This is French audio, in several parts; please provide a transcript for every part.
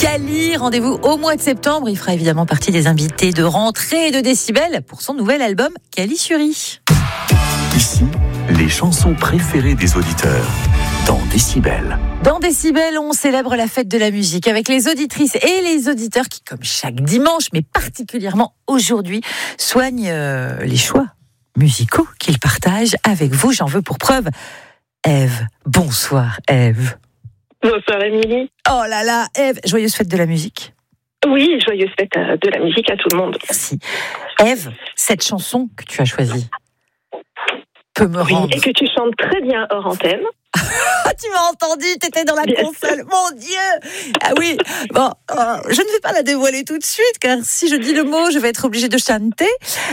Kali, rendez-vous au mois de septembre. Il fera évidemment partie des invités de rentrée de Décibel pour son nouvel album Kali Suri. Ici, les chansons préférées des auditeurs dans Décibel. Dans Décibel, on célèbre la fête de la musique avec les auditrices et les auditeurs qui, comme chaque dimanche, mais particulièrement aujourd'hui, soignent les choix musicaux qu'ils partagent avec vous. J'en veux pour preuve Ève. Bonsoir Ève. Bonsoir Émilie. Oh là là, Ève, joyeuse fête de la musique. Oui, joyeuse fête de la musique à tout le monde. Merci. Ève, cette chanson que tu as choisie peut me rendre... Et que tu chantes très bien hors antenne. Tu m'as entendu, t'étais dans la console. Mon Dieu. Ah oui, bon, je ne vais pas la dévoiler tout de suite, car si je dis le mot, je vais être obligée de chanter.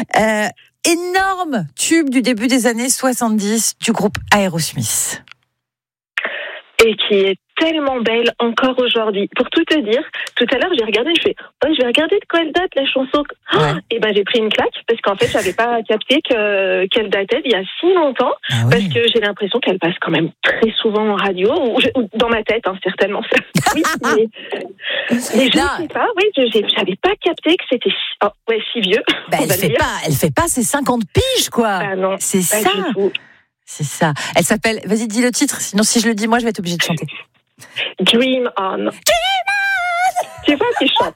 Énorme tube du début des années 70 du groupe Aerosmith. Et qui est tellement belle encore aujourd'hui. Pour tout te dire, tout à l'heure j'ai regardé, je vais regarder de quoi elle date la chanson. Ouais. Et ben j'ai pris une claque parce qu'en fait j'avais pas capté qu'elle datait d'il y a si longtemps. Ah oui. Parce que j'ai l'impression qu'elle passe quand même très souvent en radio ou dans ma tête, certainement. Oui, mais je ne sais pas. Oui, j'avais pas capté que c'était si vieux. Elle fait pas ses 50 piges quoi. Ah non, c'est ça. C'est ça. Elle s'appelle, vas-y, dis le titre, sinon si je le dis, moi, je vais être obligée de chanter. Dream On. Dream On. Tu vois qui chante.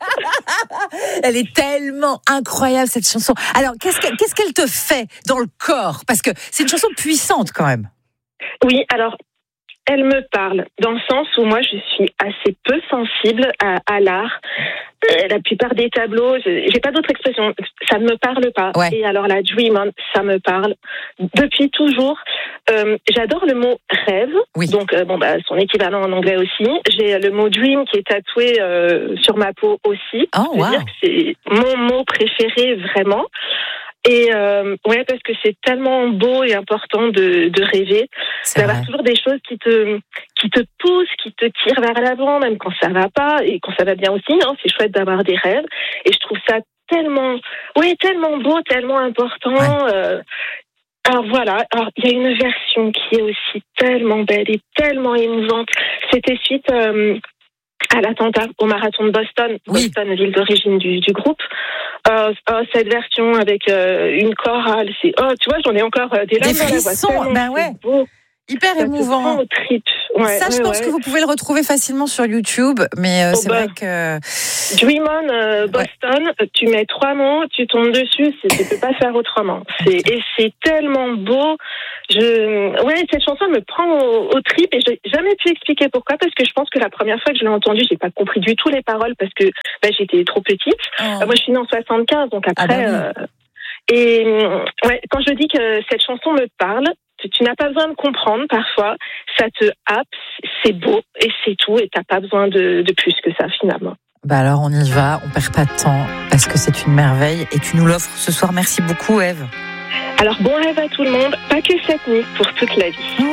Elle est tellement incroyable, cette chanson. Alors, qu'est-ce qu'elle te fait dans le corps ? Parce que c'est une chanson puissante, quand même. Oui, alors, elle me parle, dans le sens où moi, je suis assez peu sensible à l'art. La plupart des tableaux, j'ai pas d'autre expression, ça ne me parle pas. Ouais. Et alors la Dream On, ça me parle depuis toujours. J'adore le mot rêve, oui. Donc son équivalent en anglais aussi. J'ai le mot dream qui est tatoué sur ma peau aussi. Oh, wow. C'est-à-dire que c'est mon mot préféré vraiment. Et parce que c'est tellement beau et important de rêver, d'avoir toujours des choses qui te poussent, qui te tirent vers l'avant, même quand ça va pas et quand ça va bien aussi. C'est chouette d'avoir des rêves. Et je trouve ça tellement beau, tellement important. Ouais. Alors voilà. Alors il y a une version qui est aussi tellement belle et tellement émouvante. C'était suite à l'attentat au marathon de Boston, oui. Boston, ville d'origine du groupe. Cette version avec une chorale, tu vois, j'en ai encore des larmes dans la voix. Ben ouais. Beau. Hyper émouvant. Ouais, ça, je pense que vous pouvez le retrouver facilement sur YouTube, mais c'est vrai que... Dream On Boston, tu mets 3 mots, tu tombes dessus, tu ne peux pas faire autrement. Et c'est tellement beau. Cette chanson me prend au trip et je n'ai jamais pu expliquer pourquoi, parce que je pense que la première fois que je l'ai entendue, j'ai pas compris du tout les paroles parce que j'étais trop petite. Moi, je suis née en 75, donc après... quand je dis que cette chanson me parle, tu n'as pas besoin de comprendre parfois, ça te happe, c'est beau et c'est tout, et tu n'as pas besoin de plus que ça finalement. Alors on y va, on perd pas de temps parce que c'est une merveille et tu nous l'offres ce soir. Merci beaucoup Ève. Alors bon rêve à tout le monde, pas que cette nuit, pour toute la vie.